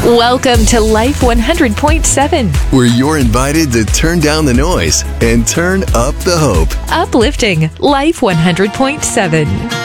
Welcome to Life 100.7. where you're invited to turn down the noise and turn up the hope. Uplifting Life 100.7.